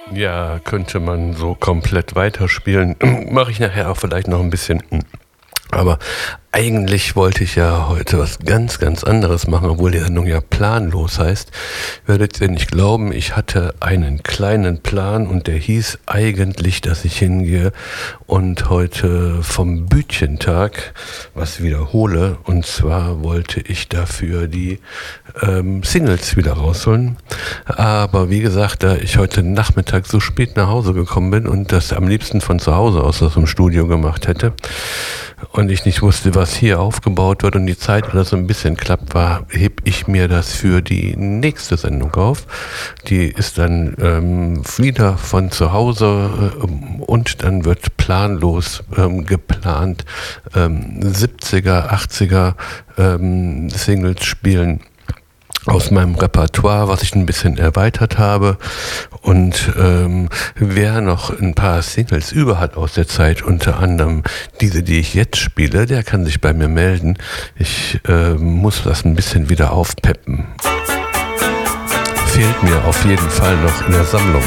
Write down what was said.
Ja, könnte man so komplett weiterspielen. Mache ich nachher auch vielleicht noch ein bisschen. Aber eigentlich wollte ich ja heute was ganz, ganz anderes machen, obwohl die Sendung ja planlos heißt. Werdet ihr nicht glauben, ich hatte einen kleinen Plan und der hieß eigentlich, dass ich hingehe und heute vom Bütchentag was wiederhole. Und zwar wollte ich dafür die Singles wieder rausholen. Aber wie gesagt, da ich heute Nachmittag so spät nach Hause gekommen bin und das am liebsten von zu Hause aus dem Studio gemacht hätte und ich nicht wusste, was hier aufgebaut wird und die Zeit alles so ein bisschen klappt war, heb ich mir das für die nächste Sendung auf. Die ist dann wieder von zu Hause und dann wird planlos geplant 70er, 80er Singles spielen aus meinem Repertoire, was ich ein bisschen erweitert habe. Und wer noch ein paar Singles über hat aus der Zeit, unter anderem diese, die ich jetzt spiele, der kann sich bei mir melden. Ich muss das ein bisschen wieder aufpeppen. Fehlt mir auf jeden Fall noch in der Sammlung.